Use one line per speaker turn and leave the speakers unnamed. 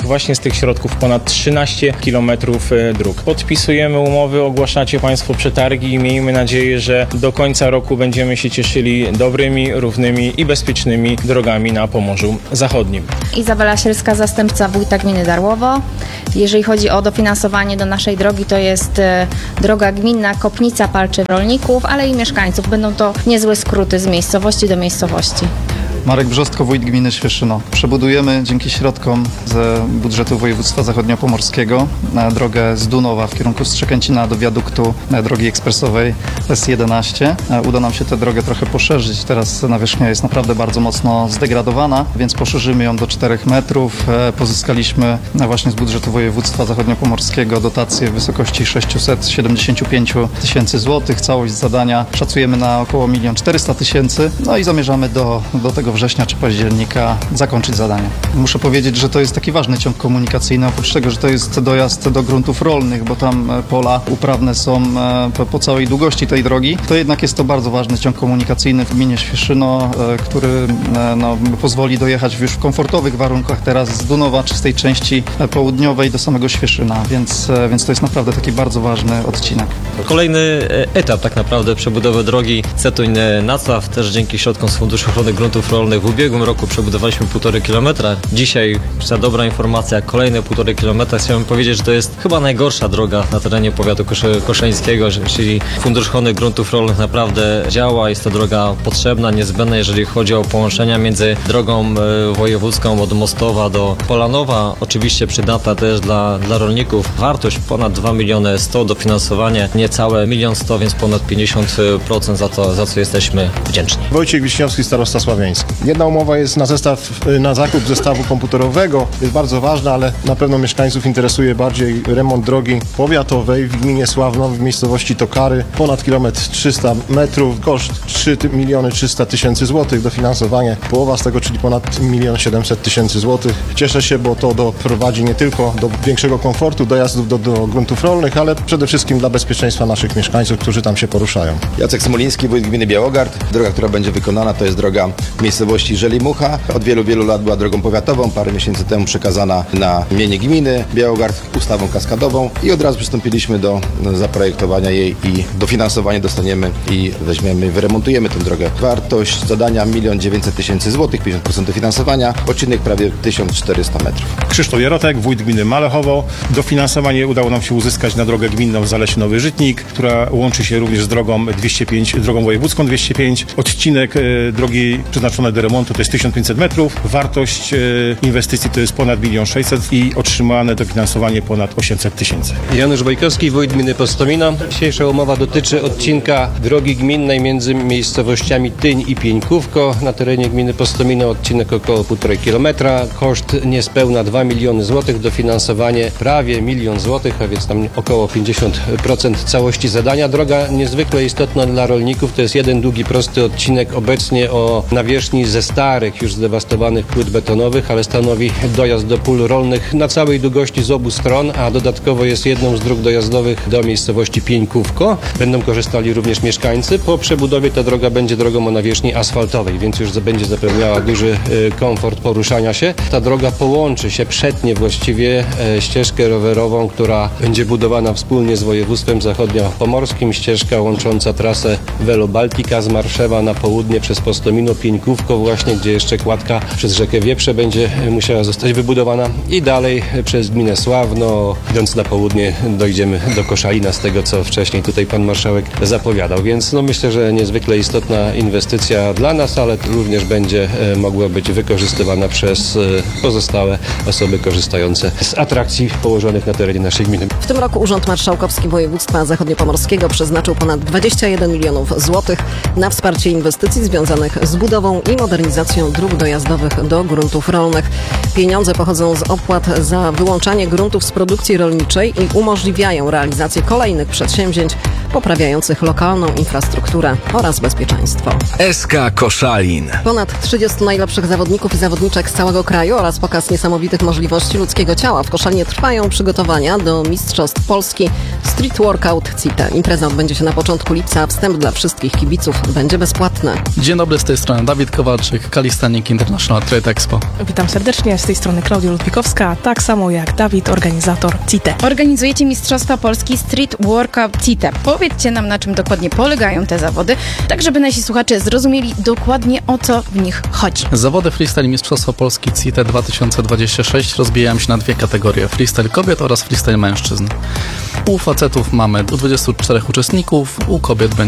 właśnie z tych środków ponad 13 km dróg. Podpisujemy umowy, ogłaszacie Państwo przetargi i miejmy nadzieję, że do końca roku będziemy się cieszyli dobrymi, równymi i bezpiecznymi drogami na Pomorzu Zachodnim.
Izabela Sielska, zastępca wójta gminy Darłowo. Jeżeli chodzi o dofinansowanie do naszej drogi, to jest droga gminna Kopnica-Palczy-Rolników, ale i mieszkańców. Będą to niezłe skróty z miejscowości do miejscowości.
Marek Brzostko, wójt gminy Świeszyno. Przebudujemy dzięki środkom z budżetu województwa zachodniopomorskiego drogę z Dunowa w kierunku Strzekęcina do wiaduktu drogi ekspresowej S11. Uda nam się tę drogę trochę poszerzyć. Teraz nawierzchnia jest naprawdę bardzo mocno zdegradowana, więc poszerzymy ją do 4 metrów. Pozyskaliśmy właśnie z budżetu województwa zachodniopomorskiego dotację w wysokości 675 000 złotych. Całość zadania szacujemy na około 1 400 000. No i zamierzamy do tego września czy października zakończyć zadanie. Muszę powiedzieć, że to jest taki ważny ciąg komunikacyjny, oprócz tego, że to jest dojazd do gruntów rolnych, bo tam pola uprawne są po całej długości tej drogi, to jednak jest to bardzo ważny ciąg komunikacyjny w gminie Świeszyno, który pozwoli dojechać już w komfortowych warunkach teraz z Dunowa czy z tej części południowej do samego Świeszyna, więc to jest naprawdę taki bardzo ważny odcinek.
Kolejny etap tak naprawdę przebudowy drogi Cetuń-Nacław, też dzięki środkom z Funduszu Ochrony Gruntów Rolnych. W ubiegłym roku przebudowaliśmy 1,5 kilometra. Dzisiaj, ta dobra informacja, kolejne 1,5 kilometra. Chciałbym powiedzieć, że to jest chyba najgorsza droga na terenie powiatu koszeńskiego, czyli Fundusz Ochrony Gruntów Rolnych naprawdę działa. Jest to droga potrzebna, niezbędna, jeżeli chodzi o połączenia między drogą wojewódzką od Mostowa do Polanowa. Oczywiście przydatna też dla rolników. Wartość ponad 2 100 000, dofinansowanie niecałe 1 100 000, więc ponad 50% za co jesteśmy wdzięczni.
Wojciech Wiśniowski, starosta sławiański. Jedna umowa jest na zakup zestawu komputerowego. Jest bardzo ważna, ale na pewno mieszkańców interesuje bardziej remont drogi powiatowej w gminie Sławno, w miejscowości Tokary. Ponad 300 metrów, koszt 3 300 000 złotych, dofinansowanie połowa z tego, czyli ponad 1 700 000 złotych. Cieszę się, bo to doprowadzi nie tylko do większego komfortu dojazdów do gruntów rolnych, ale przede wszystkim dla bezpieczeństwa naszych mieszkańców, którzy tam się poruszają.
Jacek Smoliński, wójt gminy Białogard. Droga, która będzie wykonana, to jest droga w miejscowości Żelimucha. Od wielu lat była drogą powiatową, parę miesięcy temu przekazana na mienie gminy Białogard ustawą kaskadową i od razu przystąpiliśmy do zaprojektowania jej i dofinansowanie dostaniemy i weźmiemy, wyremontujemy tę drogę. Wartość zadania 1 900 000 złotych, 50% dofinansowania, odcinek prawie 1400 metrów.
Krzysztof Jarotek, wójt gminy Malechowo. Dofinansowanie udało nam się uzyskać na drogę gminną Zaleśnowy Żytnik, która łączy się również z drogą 205, drogą wojewódzką 205. Odcinek drogi przeznaczony do remontu to jest 1500 metrów. Wartość inwestycji to jest ponad 1 600 000 i otrzymane dofinansowanie ponad 800 000.
Janusz Bojkowski, wójt gminy Postomina. Dzisiejsza umowa dotyczy odcinka drogi gminnej między miejscowościami Tyń i Pieńkówko. Na terenie gminy Postomina odcinek około 1,5 kilometra. Koszt niespełna 2 miliony złotych, dofinansowanie prawie 1 000 000 złotych, a więc tam około 50% całości zadania. Droga niezwykle istotna dla rolników. To jest jeden długi, prosty odcinek obecnie o nawierzchni ze starych, już zdewastowanych płyt betonowych, ale stanowi dojazd do pól rolnych na całej długości z obu stron, a dodatkowo jest jedną z dróg dojazdowych do miejscowości Pieńkówko. Będą korzystali również mieszkańcy. Po przebudowie ta droga będzie drogą o nawierzchni asfaltowej, więc już będzie zapewniała duży komfort poruszania się. Ta droga połączy się, przetnie właściwie ścieżkę rowerową, która będzie budowana wspólnie z województwem zachodniopomorskim. Ścieżka łącząca trasę Velo Baltica z Marszewa na południe przez Postomino, Pieńkówko właśnie, gdzie jeszcze kładka przez rzekę Wieprze będzie musiała zostać wybudowana i dalej przez gminę Sławno, idąc na południe, dojdziemy do Koszalina, z tego co wcześniej tutaj pan marszałek zapowiadał, więc myślę, że niezwykle istotna inwestycja dla nas, ale również będzie mogła być wykorzystywana przez pozostałe osoby korzystające z atrakcji położonych na terenie naszej gminy.
W tym roku Urząd Marszałkowski Województwa Zachodniopomorskiego przeznaczył ponad 21 milionów złotych na wsparcie inwestycji związanych z budową i modernizacją dróg dojazdowych do gruntów rolnych. Pieniądze pochodzą z opłat za wyłączanie gruntów z produkcji rolniczej i umożliwiają realizację kolejnych przedsięwzięć poprawiających lokalną infrastrukturę oraz bezpieczeństwo.
SK Koszalin.
Ponad 30 najlepszych zawodników i zawodniczek z całego kraju oraz pokaz niesamowitych możliwości ludzkiego ciała. W Koszalinie trwają przygotowania do Mistrzostw Polski Street Workout CITE. Impreza odbędzie się na początku lipca, a wstęp dla wszystkich kibiców będzie bezpłatny.
Dzień dobry, z tej strony Dawid Kowal. Kowalczyk, Calisthenics International Trade Expo.
Witam serdecznie, z tej strony Klaudia Ludwikowska, tak samo jak Dawid, organizator CITE.
Organizujecie Mistrzostwa Polski Street Workout CITE. Powiedzcie nam, na czym dokładnie polegają te zawody, tak żeby nasi słuchacze zrozumieli dokładnie, o co w nich chodzi.
Zawody freestyle Mistrzostwa Polski CITE 2026 rozbijają się na dwie kategorie: freestyle kobiet oraz freestyle mężczyzn. U facetów mamy 24 uczestników, u kobiet będzie